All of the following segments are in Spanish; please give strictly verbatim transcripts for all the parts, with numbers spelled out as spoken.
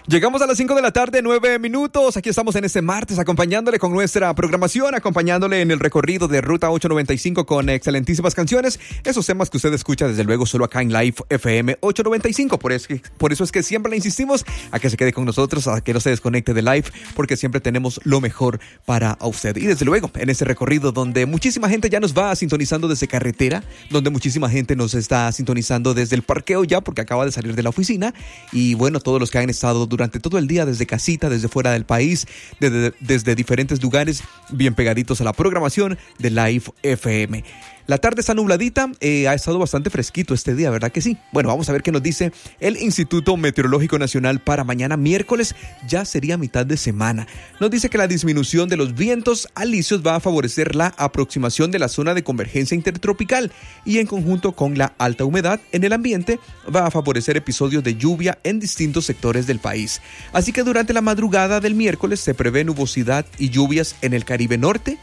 Llegamos a las cinco de la tarde, nueve minutos. Aquí estamos en este martes acompañándole con nuestra programación, acompañándole en el recorrido de Ruta ochocientos noventa y cinco con excelentísimas canciones. Esos temas que usted escucha desde luego solo acá en Live F M ochocientos noventa y cinco. Por eso, por eso es que siempre le insistimos a que se quede con nosotros, a que no se desconecte de Live, porque siempre tenemos lo mejor para usted. Y desde luego, en ese recorrido donde muchísima gente ya nos va sintonizando desde carretera, donde muchísima gente nos está sintonizando desde el parqueo ya, porque acaba de salir de la oficina. Y bueno, todos los que han estado durante todo el día desde casita, desde fuera del país, desde, desde diferentes lugares, bien pegaditos a la programación de Live F M. La tarde está nubladita, eh, ha estado bastante fresquito este día, ¿verdad que sí? Bueno, vamos a ver qué nos dice el Instituto Meteorológico Nacional para mañana miércoles, ya sería mitad de semana. Nos dice que la disminución de los vientos alisios va a favorecer la aproximación de la zona de convergencia intertropical y en conjunto con la alta humedad en el ambiente va a favorecer episodios de lluvia en distintos sectores del país. Así que durante la madrugada del miércoles se prevé nubosidad y lluvias en el Caribe Norte.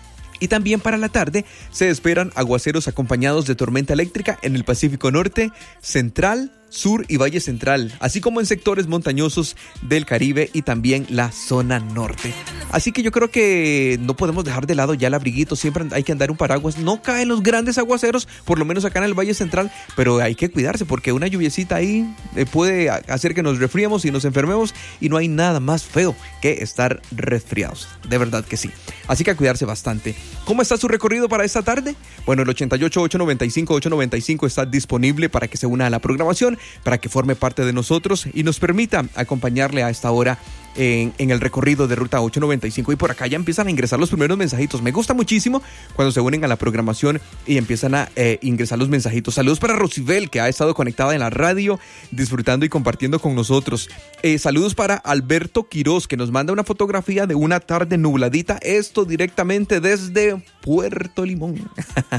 Y también para la tarde se esperan aguaceros acompañados de tormenta eléctrica en el Pacífico Norte, Central, Sur y Valle Central, así como en sectores montañosos del Caribe y también la zona norte. Así que yo creo que no podemos dejar de lado ya el abriguito, siempre hay que andar un paraguas. No caen los grandes aguaceros, por lo menos acá en el Valle Central, pero hay que cuidarse porque una lluviecita ahí puede hacer que nos resfriemos y nos enfermemos y no hay nada más feo que estar resfriados, de verdad que sí. Así que a cuidarse bastante. ¿Cómo está su recorrido para esta tarde? Bueno, el ochenta y ocho, ochocientos noventa y cinco, ochocientos noventa y cinco está disponible para que se una a la programación, para que forme parte de nosotros y nos permita acompañarle a esta hora en, en el recorrido de Ruta ochocientos noventa y cinco. Y por acá ya empiezan a ingresar los primeros mensajitos. Me gusta muchísimo cuando se unen a la programación y empiezan a eh, ingresar los mensajitos. Saludos para Rosibel, que ha estado conectada en la radio, disfrutando y compartiendo con nosotros. Eh, saludos para Alberto Quiroz, que nos manda una fotografía de una tarde nubladita. Esto directamente desde Puerto Limón.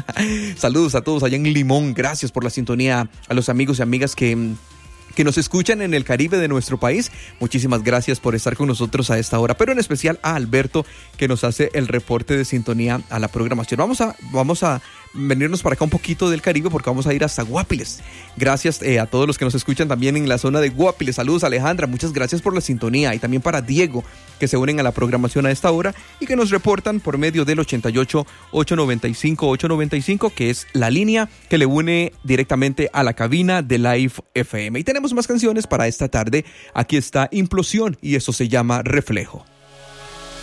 Saludos a todos allá en Limón. Gracias por la sintonía, a los amigos y amigas que... que nos escuchan en el Caribe de nuestro país. Muchísimas gracias por estar con nosotros a esta hora, pero en especial a Alberto, que nos hace el reporte de sintonía a la programación. Vamos a, vamos a venirnos para acá un poquito del Caribe porque vamos a ir hasta Guapiles. Gracias eh, a todos los que nos escuchan también en la zona de Guapiles. Saludos, Alejandra, muchas gracias por la sintonía, y también para Diego, que se unen a la programación a esta hora y que nos reportan por medio del ochenta y ocho, ochocientos noventa y cinco, ochocientos noventa y cinco, que es la línea que le une directamente a la cabina de Live F M. Y tenemos más canciones para esta tarde. Aquí está Implosión y eso se llama Reflejo.